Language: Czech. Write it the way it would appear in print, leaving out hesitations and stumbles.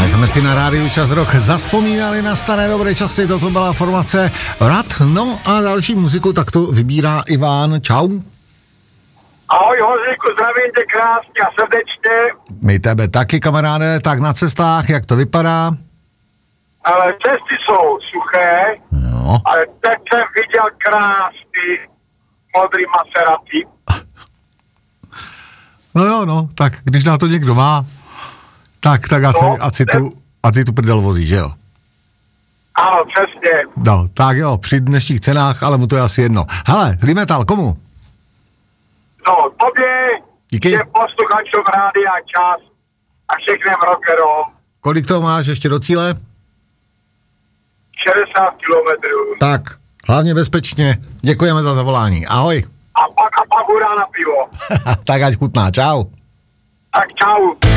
My jsme si na rádiu Čas Rock zazpomínali na staré dobré časy, toto byla formace Rad, no a další muziku tak to vybírá Ivan. Čau. Ahoj Honzíku, zdravím tě krásně a srdečně. My tebe taky, kamaráde, tak na cestách, jak to vypadá? Ale cesty jsou suché, No. ale teď jsem viděl krásný modrý Maserati. No jo, no, tak když na to někdo má, tak asi tu prdel vozí, že jo? Ano, přesně. No, tak jo, při dnešních cenách, ale mu to je asi jedno. Hele, Limetal, komu? No, tobě, Díky. je posluchačům Rádia Čas a všechným rockerům. Kolik toho máš ještě do cíle? 60 kilometrů. Tak, hlavně bezpečně, děkujeme za zavolání, ahoj. A pak hurá na pivo. Tak ať chutná, čau. Tak čau.